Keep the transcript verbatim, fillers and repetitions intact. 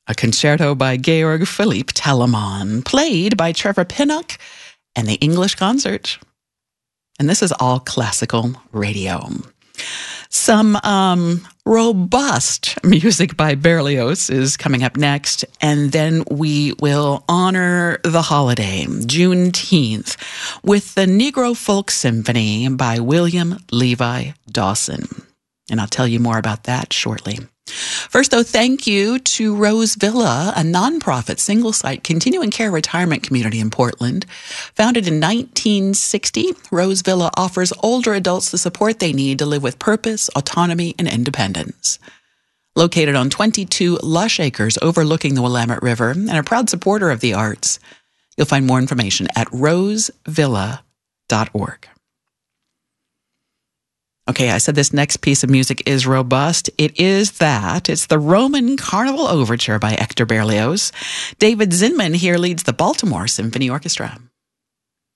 a concerto by Georg Philipp Telemann, played by Trevor Pinnock and the English Concert. And this is all classical radio. Some um, robust music by Berlioz is coming up next, and then we will honor the holiday, Juneteenth, with the Negro Folk Symphony by William Levi Dawson. And I'll tell you more about that shortly. First, though, thank you to Rose Villa, a nonprofit single-site continuing care retirement community in Portland. Founded in nineteen sixty, Rose Villa offers older adults the support they need to live with purpose, autonomy, and independence. Located on twenty-two lush acres overlooking the Willamette River and a proud supporter of the arts, you'll find more information at rose villa dot org. Okay, I said this next piece of music is robust. It is that. It's the Roman Carnival Overture by Hector Berlioz. David Zinman here leads the Baltimore Symphony Orchestra.